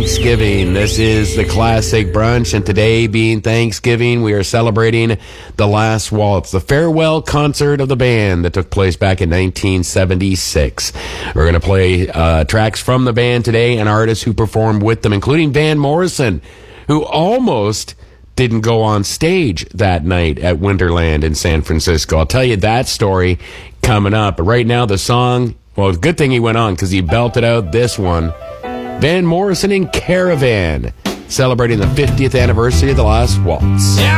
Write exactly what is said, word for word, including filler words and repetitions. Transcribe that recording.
Thanksgiving. This is the Classic Brunch, and today being Thanksgiving, we are celebrating The Last Waltz, the farewell concert of the band that took place back in nineteen seventy-six. We're going to play uh, tracks from the band today and artists who performed with them, including Van Morrison, who almost didn't go on stage that night at Winterland in San Francisco. I'll tell you that story coming up. But right now, the song, well, good thing he went on because he belted out this one. Van Morrison in Caravan, celebrating the fiftieth anniversary of The Last Waltz. Yeah.